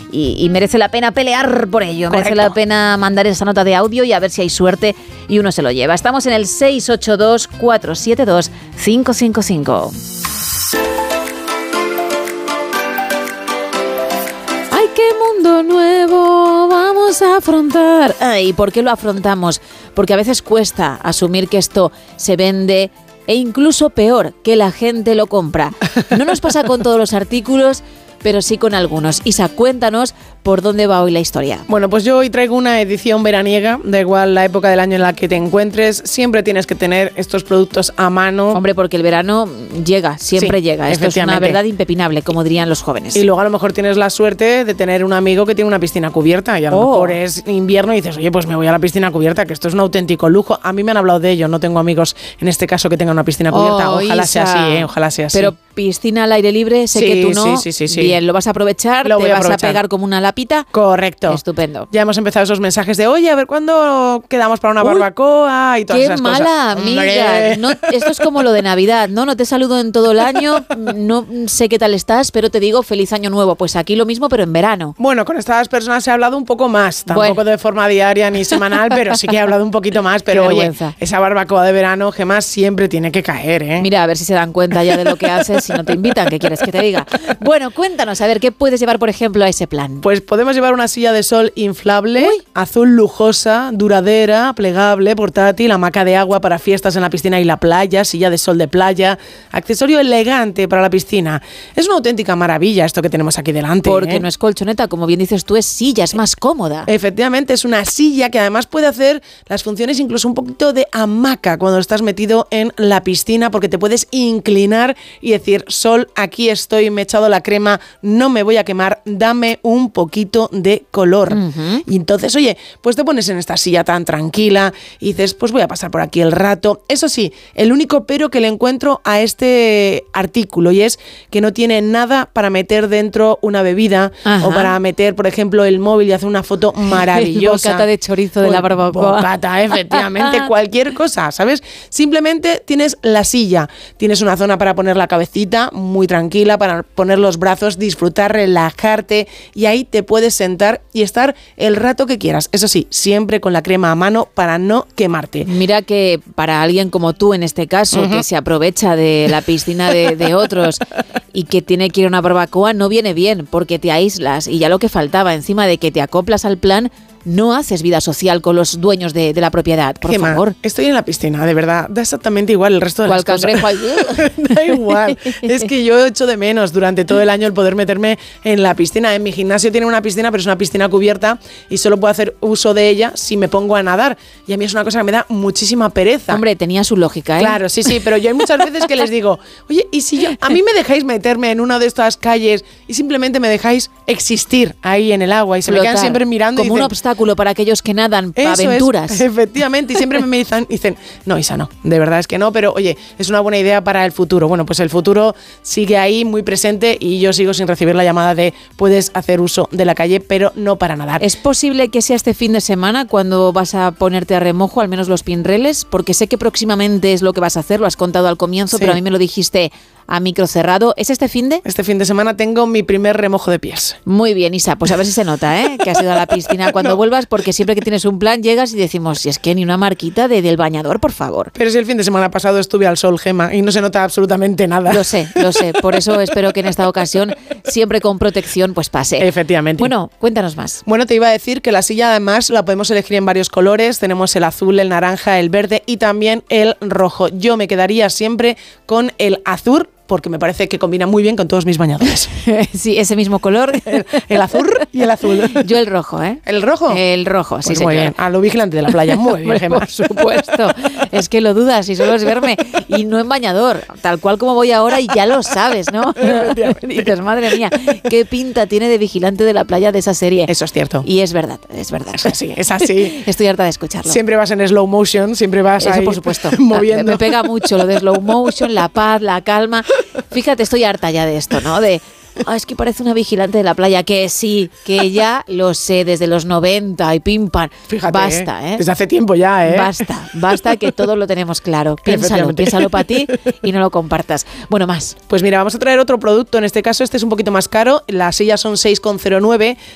y merece la pena pelear por ello. Correcto. Merece la pena mandar esa nota de audio y a ver si hay suerte y uno se lo lleva. Estamos en el 682-472-555. ¡Ay, qué mundo nuevo vamos a afrontar! ¿Y por qué lo afrontamos? Porque a veces cuesta asumir que esto se vende e incluso peor, que la gente lo compra. No nos pasa con todos los artículos, pero sí con algunos. Isa, cuéntanos por dónde va hoy la historia. Bueno, pues yo hoy traigo una edición veraniega, da igual la época del año en la que te encuentres, siempre tienes que tener estos productos a mano. Hombre, porque el verano llega, siempre llega. Esto es una verdad impepinable, como dirían los jóvenes. Y luego a lo mejor tienes la suerte de tener un amigo que tiene una piscina cubierta y a lo mejor es invierno y dices, oye, pues me voy a la piscina cubierta, que esto es un auténtico lujo. A mí me han hablado de ello, no tengo amigos en este caso que tengan una piscina cubierta. Ojalá Isa, sea así, ojalá sea así. Pero piscina al aire libre, sé que tú no. Sí. Bien, ¿lo vas a aprovechar? Lo voy a vas aprovechar. A pegar como una lápida? Correcto. Estupendo. Ya hemos empezado esos mensajes de, oye, a ver cuándo quedamos para una barbacoa y todas esas cosas. ¡Qué mala amiga! No, esto es como lo de Navidad, ¿no? No te saludo en todo el año, no sé qué tal estás, pero te digo feliz año nuevo. Pues aquí lo mismo, pero en verano. Bueno, con estas personas he hablado un poco más, tampoco de forma diaria ni semanal, pero sí que he hablado un poquito más. Pero oye, esa barbacoa de verano, Gemma, siempre tiene que caer, ¿eh? Mira, a ver si se dan cuenta ya de lo que haces, si no te invitan, ¿qué quieres que te diga? Bueno, cuéntanos, a ver, ¿qué puedes llevar, por ejemplo, a ese plan? Pues podemos llevar una silla de sol inflable, azul lujosa, duradera, plegable, portátil, hamaca de agua para fiestas en la piscina y la playa, silla de sol de playa, accesorio elegante para la piscina. Es una auténtica maravilla esto que tenemos aquí delante. Porque no es colchoneta, como bien dices tú, es silla, es más cómoda. Efectivamente, es una silla que además puede hacer las funciones incluso un poquito de hamaca cuando estás metido en la piscina, porque te puedes inclinar y decir, sol, aquí estoy, me he echado la crema, no me voy a quemar, dame un poquito de color. Y entonces, oye, pues te pones en esta silla tan tranquila y dices, pues voy a pasar por aquí el rato. Eso sí, el único pero que le encuentro a este artículo, y es que no tiene nada para meter dentro una bebida o para meter, por ejemplo, el móvil y hacer una foto maravillosa. Bocata de chorizo de la barbacoa. Bocata, efectivamente, cualquier cosa, ¿sabes? Simplemente tienes la silla, tienes una zona para poner la cabecita muy tranquila, para poner los brazos, disfrutar, relajarte, y ahí te puedes sentar y estar el rato que quieras. Eso sí, siempre con la crema a mano para no quemarte. Mira que para alguien como tú, en este caso, que se aprovecha de la piscina de otros y que tiene que ir a una barbacoa, no viene bien, porque te aíslas y ya lo que faltaba, encima de que te acoplas al plan, no haces vida social con los dueños de la propiedad, por Gemma, favor. Estoy en la piscina, de verdad, da exactamente igual el resto de las cosas. Da igual, es que yo echo de menos durante todo el año el poder meterme en la piscina. En mi gimnasio tiene una piscina, pero es una piscina cubierta y solo puedo hacer uso de ella si me pongo a nadar. Y a mí es una cosa que me da muchísima pereza. Hombre, tenía su lógica, ¿eh? Claro, sí, pero yo hay muchas veces que les digo, oye, ¿y si a mí me dejáis meterme en una de estas calles y simplemente me dejáis existir ahí en el agua? Y se me quedan siempre mirando como y dicen, un obstáculo para aquellos que nadan, para aventuras. Es, efectivamente, y siempre me dicen, no, Isa, no, de verdad es que no, pero oye, es una buena idea para el futuro. Bueno, pues el futuro sigue ahí muy presente y yo sigo sin recibir la llamada de puedes hacer uso de la calle, pero no para nadar. ¿Es posible que sea este fin de semana cuando vas a ponerte a remojo, al menos los pinreles? Porque sé que próximamente es lo que vas a hacer, lo has contado al comienzo, pero a mí me lo dijiste a micro cerrado. ¿Es este fin de? Este fin de semana tengo mi primer remojo de pies. Muy bien, Isa, pues a ver si se nota, ¿eh? Que has ido a la piscina cuando vuelvas, porque siempre que tienes un plan llegas y decimos, si es que ni una marquita del bañador, por favor. Pero si el fin de semana pasado estuve al sol, Gemma, y no se nota absolutamente nada. Lo sé, por eso espero que en esta ocasión, siempre con protección, pues pase. Efectivamente. Bueno, cuéntanos más. Bueno, te iba a decir que la silla además la podemos elegir en varios colores. Tenemos el azul, el naranja, el verde y también el rojo. Yo me quedaría siempre con el azul, porque me parece que combina muy bien con todos mis bañadores. Sí, ese mismo color. El azul y el azul. Yo el rojo, ¿eh? ¿El rojo? El rojo, sí, pues señor. Muy bien. A lo vigilante de la playa. Muy bien, Gemma. Por supuesto. Es que lo dudas y solo es verme. Y no en bañador, tal cual como voy ahora y ya lo sabes, ¿no? Dices, madre mía, qué pinta tiene de vigilante de la playa de esa serie. Eso es cierto. Y es verdad, es verdad. Es así, es así. Estoy harta de escucharlo. Siempre vas en slow motion, siempre vas Eso, ahí por supuesto. moviendo. Me pega mucho lo de slow motion, la paz, la calma. Fíjate, estoy harta ya de esto, ¿no? Es que parece una vigilante de la playa, que sí, que ya lo sé, desde los 90 y pim pam. Fíjate, basta, ¿eh? Desde hace tiempo ya, ¿eh? Basta que todos lo tenemos claro. Piénsalo para ti y no lo compartas. Bueno, más. Pues mira, vamos a traer otro producto, en este caso este es un poquito más caro, las sillas son 6,09,